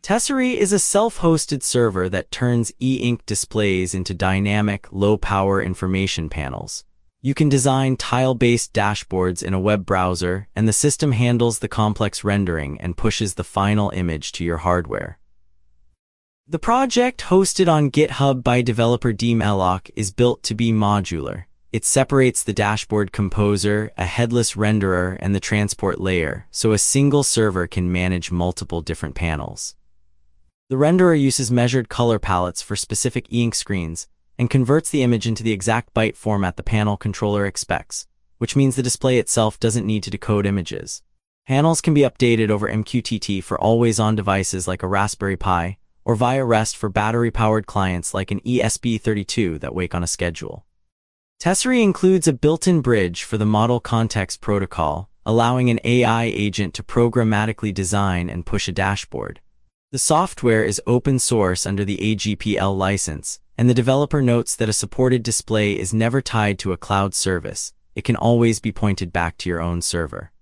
Tesserae is a self-hosted server that turns e-ink displays into dynamic, low-power information panels. You can design tile-based dashboards in a web browser, and the system handles the complex rendering and pushes the final image to your hardware. The project, hosted on GitHub by developer DMLOC, is built to be modular. It separates the dashboard composer, a headless renderer, and the transport layer, so a single server can manage multiple different panels. The renderer uses measured color palettes for specific e-ink screens and converts the image into the exact byte format the panel controller expects, which means the display itself doesn't need to decode images. Panels can be updated over MQTT for always-on devices like a Raspberry Pi, or via REST for battery-powered clients like an ESP32 that wake on a schedule. Tesserae includes a built-in bridge for the Model Context Protocol, allowing an AI agent to programmatically design and push a dashboard. The software is open source under the AGPL license, and the developer notes that a supported display is never tied to a cloud service. It can always be pointed back to your own server.